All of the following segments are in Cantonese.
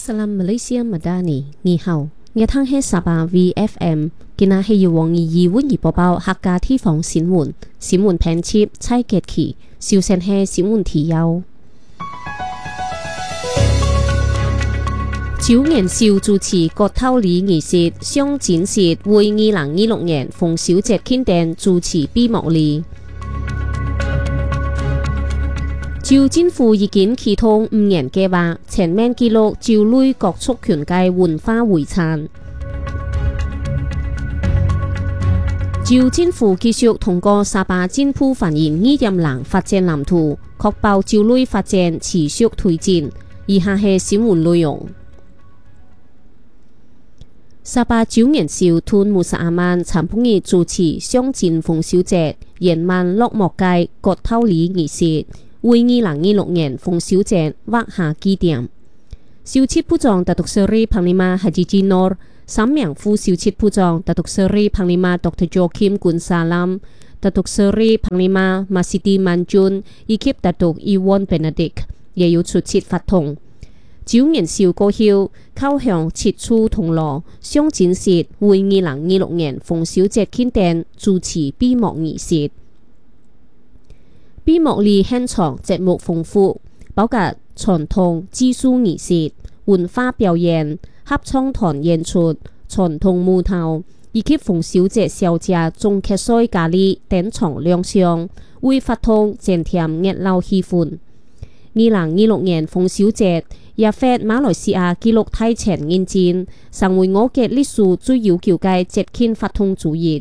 Salam Malaysia Madani， 你好，我聽係沙巴 VFM， 今日係要黃義溫而播報客家地方新聞，新聞編輯蔡傑奇，首先係新聞提要。周延秀主持國頭禮儀式，相展示為2026年豐收節慶典主持閉幕禮。州政府已經啟動5年計劃，全面記錄州內各族群嘅文化遺產。州政府繼續通過沙巴進步發展2.0發展藍圖，確保州內發展持續推進。以下係新聞內容。沙巴周延秀同穆薩阿曼參碰日主持雙展豐收節圓滿落幕嘅國頭禮儀式，為2026年豐收節畫下句點。秀切部長達督斯里彭利瑪哈吉吉諾3名副秀切部長達督斯里彭利瑪 Dr. Joaquim Gunsalam、達督斯里彭利瑪馬西蒂曼俊以及達督伊旺 Benedict 也要出席發通。周延秀過後，靠向切磋同樂，相展示為2026年豐收節慶典主持閉幕儀式。閉幕禮現場節目豐富，包括傳統技術儀式、文化表演、合唱團演出、傳統舞蹈，以及豐收節小姐中劇賽咖喱等場亮相，為發通增添熱鬧氣氛。2026年豐收節也發馬來西亞紀錄大前引進，成為我嘅歷史最悠久嘅節慶發通之一。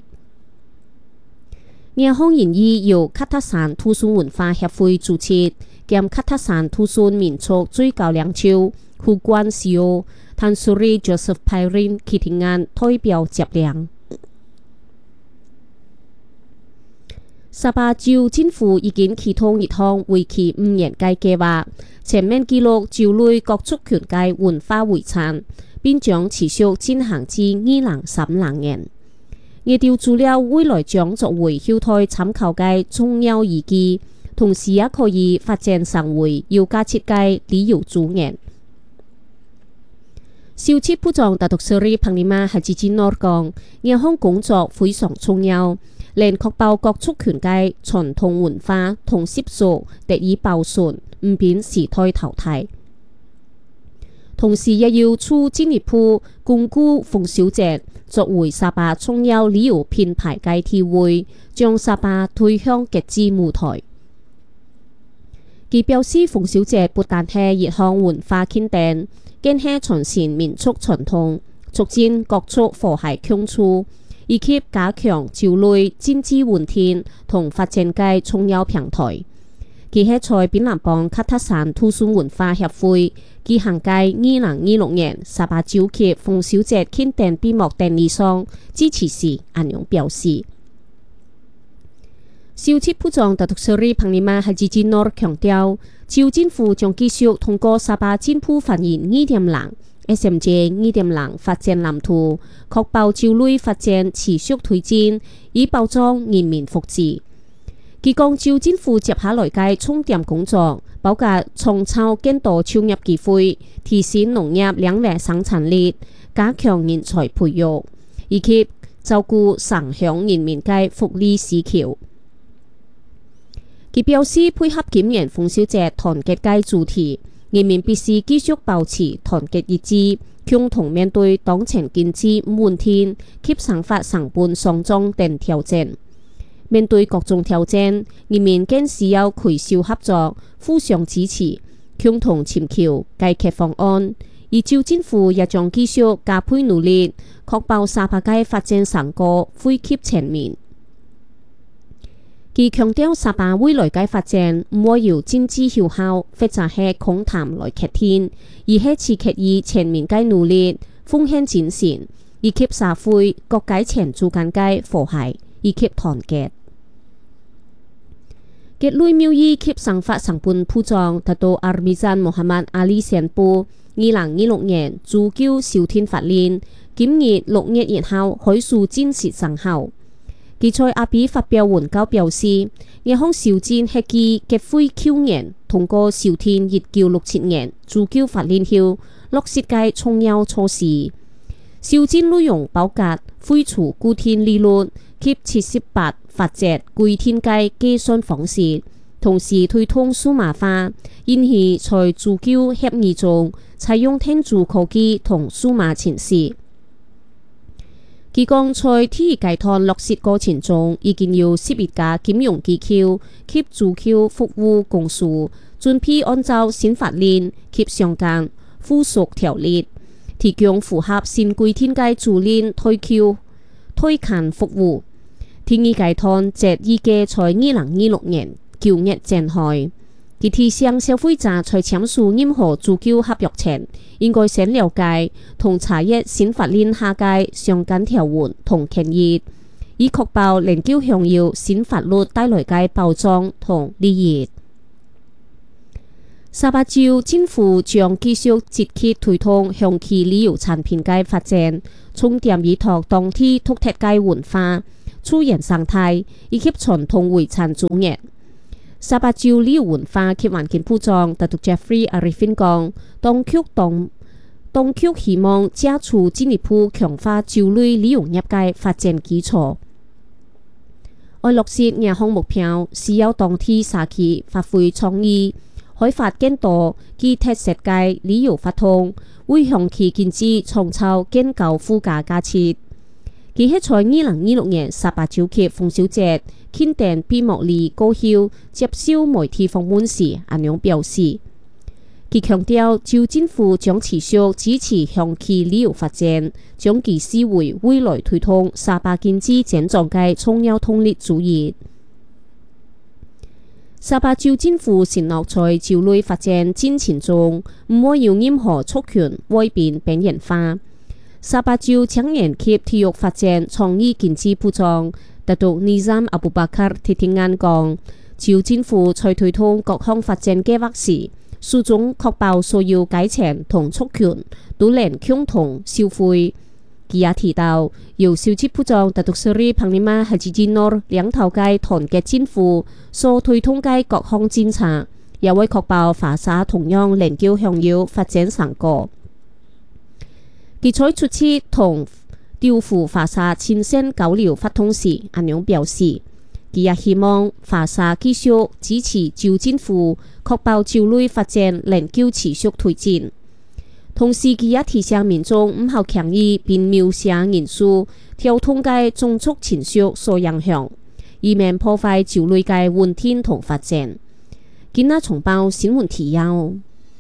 亞康人意由喀塔山土孫文化協會主持，兼喀塔山土孫民族最高領袖副官 CEO 譚蘇里 Joseph Pairin 啟廷案代表接領。沙巴州政府已經啟動一項為期5年嘅計劃，全面記錄州內各族群嘅文化遺產，並將持續進行至2030年。熱調資料未來將作為後台參考嘅重要依據，同時也可以發展成為要加設計旅遊資源。秀切部長達督斯里彭利瑪哈吉吉諾講，呢項工作非常重要，能確保各族群嘅傳統文化同習俗得以保存，唔俾時代淘汰。同時也要促進一步鞏固豐收節作為沙巴重要旅遊品牌嘅地位，將沙巴推向國際舞台。佢表示，豐收節不但係一項文化慶典，更係傳承民族傳統，促進各族和諧共處，以及加強州內經濟穩定同發展嘅重要平台。佢係在檳榔邦喀塔山土孫文化協會舉行嘅2026年沙巴州級豐收節慶典閉幕典禮上致辭時，咁樣表示。秀切部長達督斯里彭利瑪哈吉吉諾強調，州政府將繼續通過沙巴進步發展2.0 SMJ 2.0發展藍圖，確保州內發展持續推進，以保障人民福祉。佢講，州政府接下來嘅重點工作包括創造更多就業機會，提升農業兩維生產力，加強人才培育，以及照顧城鄉人民嘅福利需求。佢表示，配合今年豐收節團結嘅主題，人民必須繼續保持團結一致，共同面對當前經濟唔穩定及生活成本上漲等挑戰。面對各種挑戰，人民更需要攜手合作，互相支持，共同尋求解決方案。而州政府也將繼續加倍努力，確保沙巴嘅發展成果惠及全民。佢強調，沙巴未來嘅發展唔會由經濟有效或者係空談來決定，而係持續以全民嘅努力、奉獻精神，以及社會各階層之間嘅和諧以及團結。傑雷苗伊及生活成本部長達到阿米贊穆罕默阿里宣布，2026年自救修訂法令，今年6月1號開始正式生效。 佢在阿比發表援交表示，日方朝鮮係其結會9年，通過朝天1967年自救法令後落實嘅重要措施。朝鮮內容包括廢除固定利率及78法則規定嘅計算方式，同時推動數碼化，因而在自救協議中採用天柱科技同數碼程式。佢講在體育階段落實過程中，已經有11家金融機構及自救服務公司準備按照新法令及相關附屬條例，提供符合新規定嘅租賃推看服務。體育階段則預計在2026年9月展開。佢提醒消費者在簽署任何自救合約前，應該先了解同查閱新法令下嘅相關條文同權益，以確保能夠享有新法律帶來嘅保障同利益。沙巴州政府將繼續積極推動香氣旅遊產品嘅發展，重點依託當地獨特嘅文化、自然生態以及傳統遺產專業。沙巴州旅遊文化及環境部長特督 Jeffrey Arifin 講，當局希望借助進一步強化州內旅遊業嘅發展基礎。為落實這項目標，需要當地社區發揮創意，開發更多具特色嘅旅遊活動，為香氣經濟創造更高附加價值。佢喺在2026年沙巴州嘅豐收節慶典閉幕禮過後接受媒體訪問時，咁樣表示，佢強調州政府將持續支持香氣旅遊發展，將其視為未來推動沙巴經濟增長嘅重要動力之一。沙巴州政府承諾在州內發展進程中唔會有任何促權改變邊緣化。沙巴州青年及體育發展創意經濟部長特督尼贊阿布巴卡提提眼講，州政府在推動各項發展計劃時，始終確保所有階層同促權都能共同消費。佢也提到，由消息部長特督斯里彭尼瑪哈吉吉諾兩頭嘅團結政府所推動嘅各項政策，也會確保華沙同樣能夠享有發展成果。佢在出席同調赴華沙前線交流活動時，咁樣表示，佢也希望華沙繼續支持州政府，確保州內發展能夠持續推進。同時，佢也提醒民眾唔好強意並描寫因素跳通嘅種族情緒所影響，以免破壞州內嘅穩定同發展。今日重報新聞提要。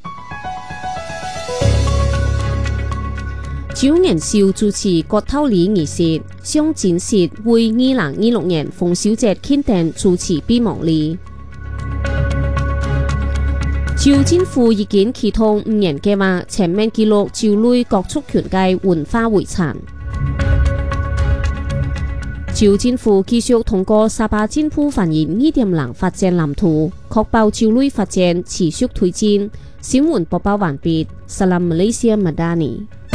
州元首主持國頭禮儀式，將正式為2026年豐收節慶典主持閉幕禮。州政府已經啟動5年計劃，全面記錄州內各族群嘅文化遺產。州政府繼續通過沙巴進步繁榮2.0發展藍圖，確保州內發展持續推進。新聞播報完畢。Salam Malaysia Madani。